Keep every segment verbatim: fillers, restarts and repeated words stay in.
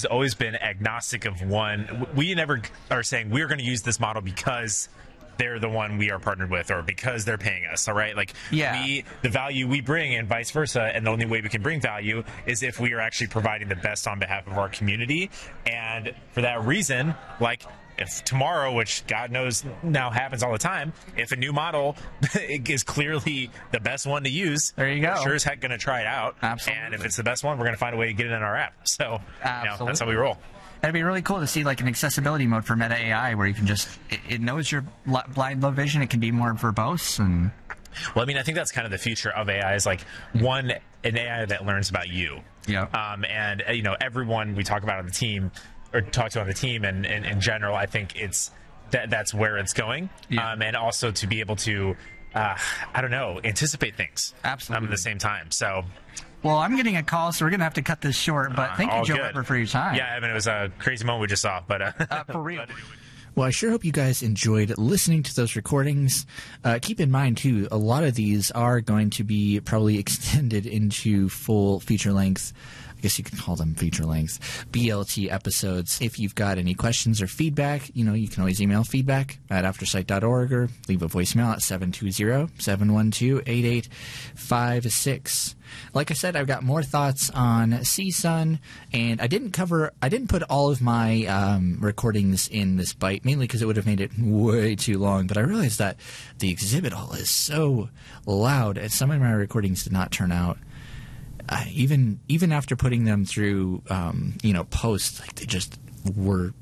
has always been agnostic of one. We never are saying we're going to use this model because they're the one we are partnered with or because they're paying us. All right. Like yeah. we, the value we bring and vice versa. And the only way we can bring value is if we are actually providing the best on behalf of our community. And for that reason, like if tomorrow, which God knows now happens all the time, if a new model is clearly the best one to use, there you go. We're sure as heck going to try it out. Absolutely. And if it's the best one, we're going to find a way to get it in our app. So you know, that's how we roll. It'd be really cool to see like an accessibility mode for Meta A I where you can just, it, it knows your blind low vision. It can be more verbose. And well, I mean, I think that's kind of the future of A I is like one, an A I that learns about you. Yeah. Um, and, you know, everyone we talk about on the team or talk to on the team and, and in general, I think it's that that's where it's going. Yeah. Um, and also to be able to, uh, I don't know, anticipate things. Absolutely. Um, at the same time. So. Well, I'm getting a call, so we're going to have to cut this short, but thank uh, you, Joe good. Weber, for your time. Yeah, I mean, it was a crazy moment we just saw, but... Uh, uh, for real. Well, I sure hope you guys enjoyed listening to those recordings. Uh, keep in mind, too, a lot of these are going to be probably extended into full feature-length, I guess you can call them feature-length, B L T episodes. If you've got any questions or feedback, you know, you can always email feedback at aftersight dot org or leave a voicemail at seven two zero, seven one two, eight eight five six. Like I said, I've got more thoughts on C S U N, and I didn't cover, I didn't put all of my um, recordings in this bite, mainly because it would have made it way too long, but I realized that the exhibit hall is so loud, and some of my recordings did not turn out. Uh, even even after putting them through, um, you know, post, like they just were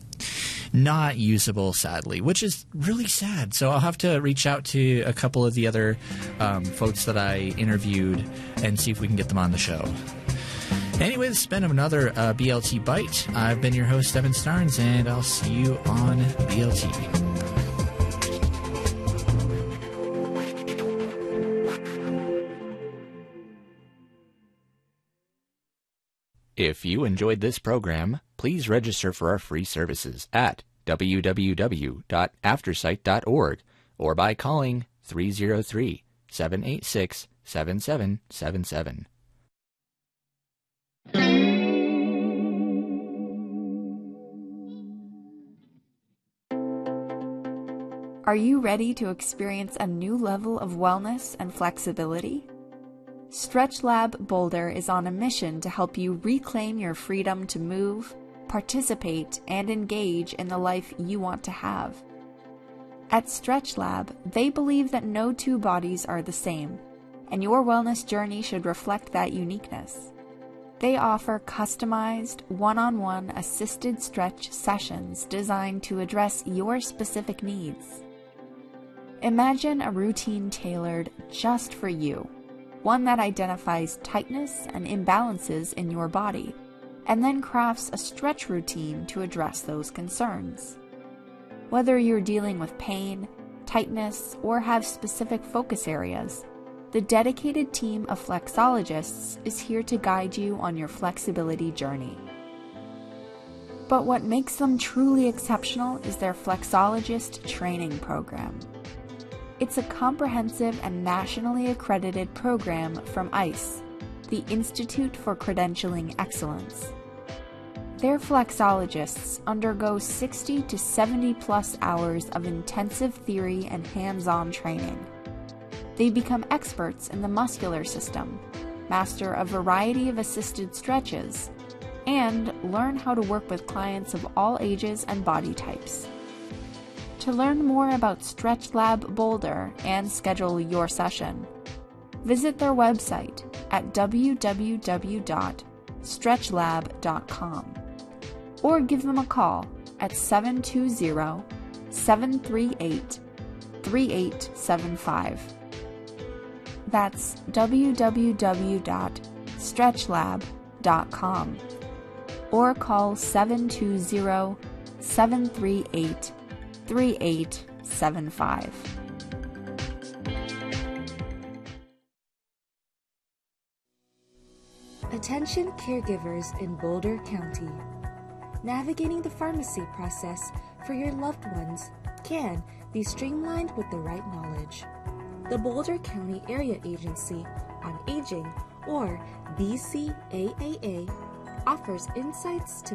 not usable, sadly, which is really sad. So I'll have to reach out to a couple of the other um, folks that I interviewed and see if we can get them on the show. Anyway, this has been another uh, B L T Bite. I've been your host, Evan Starnes, and I'll see you on B L T. If you enjoyed this program, please register for our free services at w w w dot aftersight dot org or by calling three zero three, seven eight six, seven seven seven seven. Are you ready to experience a new level of wellness and flexibility? StretchLab Boulder is on a mission to help you reclaim your freedom to move, participate, and engage in the life you want to have. At StretchLab, they believe that no two bodies are the same, and your wellness journey should reflect that uniqueness. They offer customized, one-on-one assisted stretch sessions designed to address your specific needs. Imagine a routine tailored just for you. One that identifies tightness and imbalances in your body, and then crafts a stretch routine to address those concerns. Whether you're dealing with pain, tightness, or have specific focus areas, the dedicated team of flexologists is here to guide you on your flexibility journey. But what makes them truly exceptional is their flexologist training program. It's a comprehensive and nationally accredited program from ICE, the Institute for Credentialing Excellence. Their flexologists undergo sixty to seventy plus hours of intensive theory and hands-on training. They become experts in the muscular system, master a variety of assisted stretches, and learn how to work with clients of all ages and body types. To learn more about StretchLab Boulder and schedule your session, visit their website at w w w dot stretch lab dot com or give them a call at seven two zero, seven three eight, three eight seven five. That's w w w dot stretch lab dot com or call seven two zero, seven three eight, three eight seven five. Attention caregivers in Boulder County. Navigating the pharmacy process for your loved ones can be streamlined with the right knowledge. The Boulder County Area Agency on Aging, or B C A A A, offers insights to